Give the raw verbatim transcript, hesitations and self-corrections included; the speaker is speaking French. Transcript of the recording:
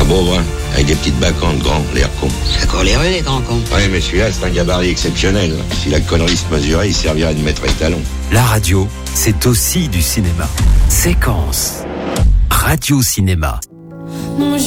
beau brun, avec des petites bacantes grands, l'air con. Ça court les rues, les grands cons. Ouais, mais celui-là, c'est un gabarit exceptionnel. Si la connerie se mesurait, il servirait de maître étalon. La radio, c'est aussi du cinéma. Séquence. Radio Cinéma. Non, je